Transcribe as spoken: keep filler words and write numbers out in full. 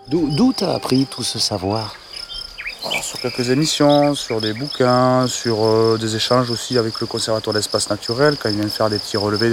D'où, d'où t'as appris tout ce savoir? Alors, sur quelques émissions, sur des bouquins, sur euh, des échanges aussi avec le Conservatoire d'espace naturel, quand ils viennent faire des petits relevés